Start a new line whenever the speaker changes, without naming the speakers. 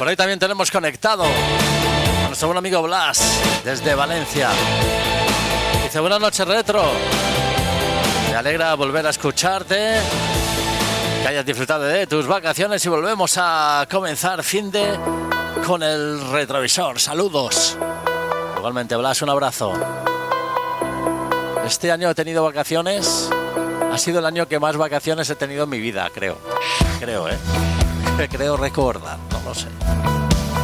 Por ahí también tenemos conectado a nuestro buen amigo Blas desde Valencia. Dice: buenas noches, Retro. Me alegra volver a escucharte, que hayas disfrutado de tus vacaciones y volvemos a comenzar fin de con el retrovisor. Saludos. Igualmente, Blas, un abrazo. Este año he tenido vacaciones. Ha sido el año que más vacaciones he tenido en mi vida, creo. Creo recordar, no lo sé.